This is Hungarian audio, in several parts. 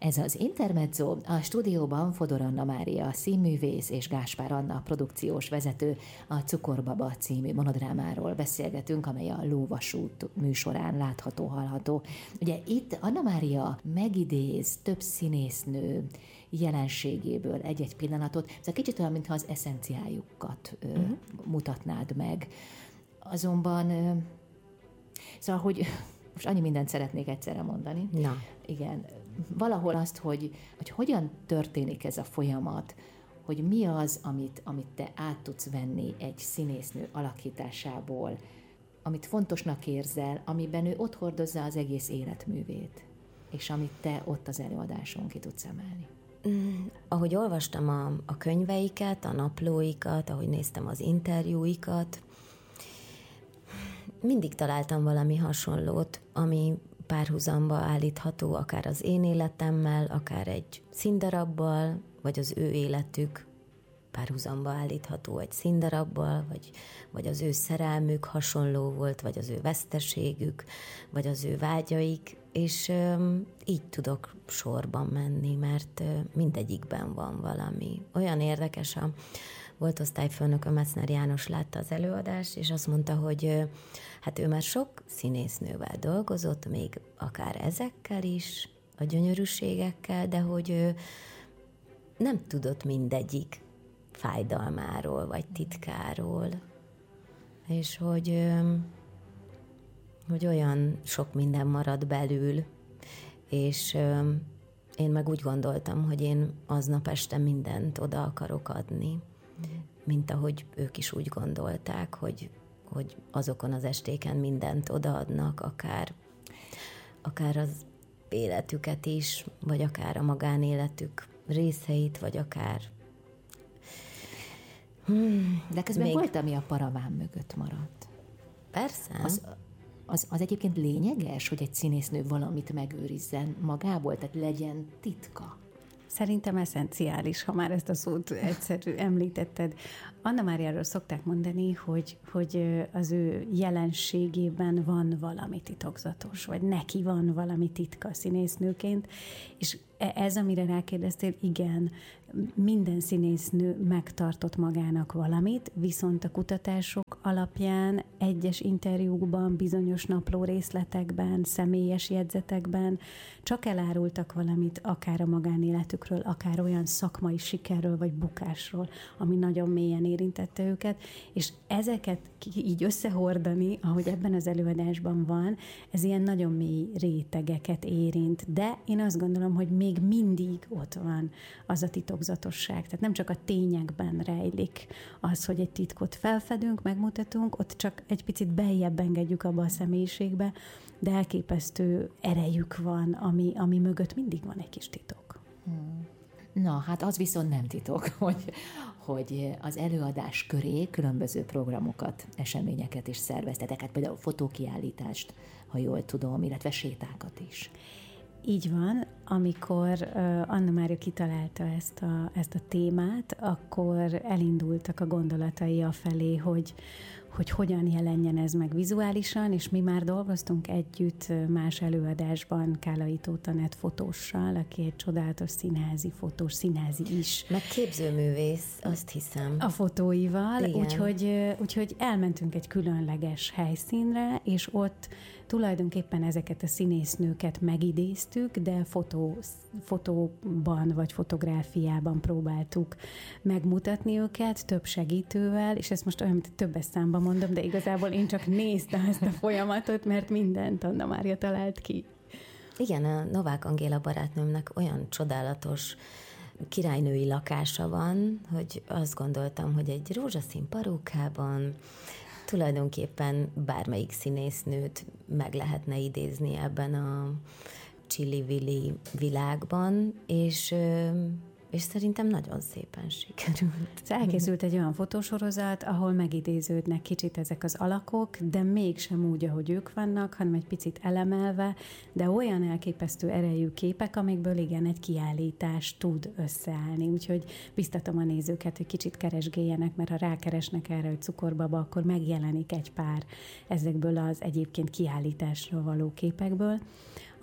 Ez az Intermezzo, a stúdióban Fodor Anna Mária színművész és Gáspár Anna produkciós vezető. A Cukorbaba című monodrámáról beszélgetünk, amely a Lóvasút műsorán látható, hallható. Ugye itt Anna Mária megidéz több színésznő jelenségéből egy-egy pillanatot, ez kicsit olyan, mintha az eszenciájukat mutatnád meg. Azonban, szóval, hogy most annyi mindent szeretnék egyszerre mondani. Na. Igen. Valahol azt, hogy hogyan történik ez a folyamat, hogy mi az, amit te át tudsz venni egy színésznő alakításából, amit fontosnak érzel, amiben ő ott hordozza az egész életművét, és amit te ott az előadáson ki tudsz emelni. Ahogy olvastam a könyveiket, a naplóikat, ahogy néztem az interjúikat, mindig találtam valami hasonlót, ami párhuzamba állítható, akár az én életemmel, akár egy színdarabbal, vagy az ő életük párhuzamba állítható egy színdarabbal, vagy az ő szerelmük hasonló volt, vagy az ő veszteségük, vagy az ő vágyaik, és így tudok sorban menni, mert mindegyikben van valami. Olyan érdekes, volt osztályfőnököm, Metzner János látta az előadást, és azt mondta, hogy hát ő már sok színésznővel dolgozott, még akár ezekkel is, a gyönyörűségekkel, de hogy ő nem tudott mindegyik fájdalmáról, vagy titkáról, és hogy olyan sok minden marad belül, és én meg úgy gondoltam, hogy én aznap este mindent oda akarok adni, mint ahogy ők is úgy gondolták, hogy azokon az estéken mindent odaadnak, akár az életüket is, vagy akár a magánéletük részeit, vagy akár... De közben volt, ami a paraván mögött maradt. Persze. Az egyébként lényeges, hogy egy színésznő valamit megőrizzen magából, tehát legyen titka. Szerintem eszenciális, ha már ezt a szót egyszerű említetted. Anna Máriáról szokták mondani, hogy az ő jelenségében van valami titokzatos, vagy neki van valami titka színésznőként, és ez, amire rákérdeztél, igen, minden színésznő megtartott magának valamit, viszont a kutatások alapján egyes interjúkban, bizonyos napló részletekben, személyes jegyzetekben csak elárultak valamit, akár a magánéletükről, akár olyan szakmai sikerről, vagy bukásról, ami nagyon mélyen érintette őket, és ezeket így összehordani, ahogy ebben az előadásban van, ez ilyen nagyon mély rétegeket érint, de én azt gondolom, hogy még mindig ott van az a titokzatosság. Tehát nem csak a tényekben rejlik az, hogy egy titkot felfedünk, megmutatunk, ott csak egy picit beljebb engedjük abba a személyiségbe, de elképesztő erejük van, ami mögött mindig van egy kis titok. Na, hát az viszont nem titok, hogy az előadás köré különböző programokat, eseményeket is szerveztetek, hát például fotókiállítást, ha jól tudom, illetve sétákat is. Így van, amikor Anna Mária kitalálta ezt a témát, akkor elindultak a gondolatai afelé, hogy hogyan jelenjen ez meg vizuálisan, és mi már dolgoztunk együtt más előadásban Kálai Tóth Anett fotóssal, aki egy csodálatos színházi fotós, színházi is. Meg képzőművész, azt hiszem. A fotóival, úgyhogy elmentünk egy különleges helyszínre, és ott tulajdonképpen ezeket a színésznőket megidéztük, de fotóban vagy fotográfiában próbáltuk megmutatni őket, több segítővel, és ezt most olyan, mint többes számban mondom, de igazából én csak néztem ezt a folyamatot, mert mindent Anna Mária talált ki. Igen, a Novák Angéla barátnőmnek olyan csodálatos királynői lakása van, hogy azt gondoltam, hogy egy rózsaszín parókában tulajdonképpen bármelyik színésznőt meg lehetne idézni ebben a csilli-villi világban, és szerintem nagyon szépen sikerült. Elkészült egy olyan fotósorozat, ahol megidéződnek kicsit ezek az alakok, de mégsem úgy, ahogy ők vannak, hanem egy picit elemelve, de olyan elképesztő erejű képek, amikből igen, egy kiállítás tud összeállni. Úgyhogy biztatom a nézőket, hogy kicsit keresgéljenek, mert ha rákeresnek erre, hogy Cukorbaba, akkor megjelenik egy pár ezekből az egyébként kiállításra való képekből.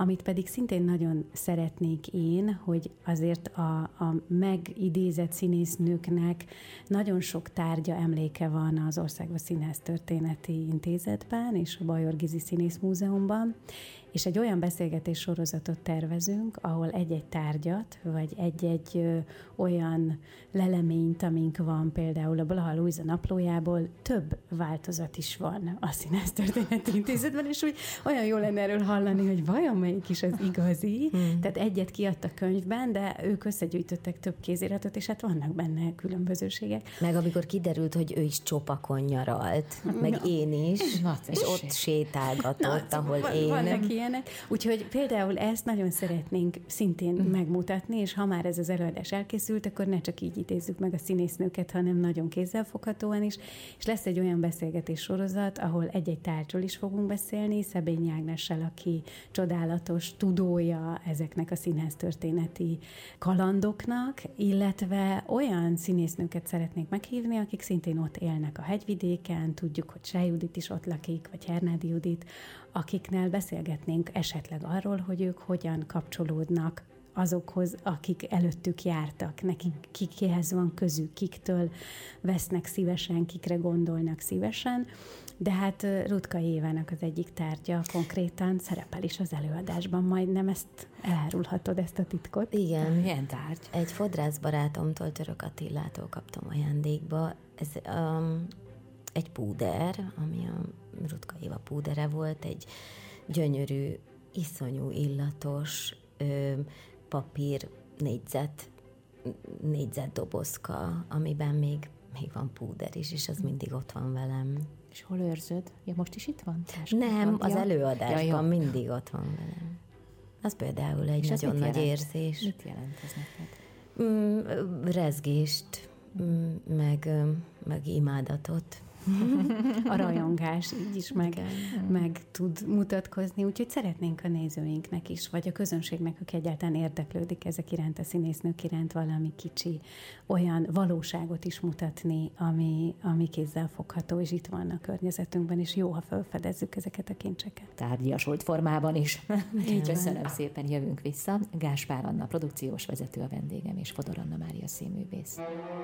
Amit pedig szintén nagyon szeretnék én, hogy azért a megidézett színésznőknek nagyon sok tárgya, emléke van az Országos Színháztörténeti Intézetben és a Bajor Gizi Színészmúzeumban, és egy olyan beszélgetés sorozatot tervezünk, ahol egy-egy tárgyat, vagy egy-egy olyan leleményt, amink van például a Blaha Lujza naplójából, több változat is van a Színháztörténeti Intézetben, és úgy olyan jó lenne erről hallani, hogy vajon melyik is az igazi. Tehát egyet kiadtak könyvben, de ők összegyűjtöttek több kéziratot, és hát vannak benne különbözőségek. Meg amikor kiderült, hogy ő is Csopakon nyaralt, meg én is, és ott sétálgatott, ahol én. Vannak ilyenek. Úgyhogy például ezt nagyon szeretnénk szintén megmutatni, és ha már ez az előadás elkészült, akkor ne csak így idézzük meg a színésznőket, hanem nagyon kézzelfoghatóan is, és lesz egy olyan beszélgetés sorozat, ahol egy-egy tárgyról is fogunk beszélni, Szebényi Ágnessel, aki csodálatos tudója ezeknek a színháztörténeti kalandoknak, illetve olyan színésznőket szeretnék meghívni, akik szintén ott élnek a hegyvidéken, tudjuk, hogy Sej Judit is ott lakik, vagy Hernádi Judit, akiknél beszélgetnénk esetleg arról, hogy ők hogyan kapcsolódnak azokhoz, akik előttük jártak, nekik kikihez van közük, kiktől vesznek szívesen, kikre gondolnak szívesen, de hát Rutka Évának az egyik tárgya konkrétan szerepel is az előadásban, majdnem ezt elárulhatod, ezt a titkot. Igen. Milyen tárgy? Egy fodrász barátomtól, Török Attillától kaptam ajándékba. Ez egy púder, ami a Rutka Éva púdere volt, egy gyönyörű, iszonyú illatos papír négyzet dobozka, amiben még van púder is, és az mindig ott van velem. És hol őrzöd? Ja, most is itt van? Nem, az előadásban mindig ott van velem. Az például egy nagyon nagy érzés. Mit jelent ez neked? Rezgést, meg imádatot. A rajongás így is meg tud mutatkozni, úgyhogy szeretnénk a nézőinknek is, vagy a közönségnek, aki egyáltalán érdeklődik ezek iránt, a színésznők iránt valami kicsi olyan valóságot is mutatni, ami kézzel fogható, és itt van a környezetünkben, és jó, ha felfedezzük ezeket a kincseket. Tárgyasolt formában is. Így köszönöm szépen, jövünk vissza. Gáspár Anna produkciós vezető a vendégem, és Fodor Anna Mária színművész.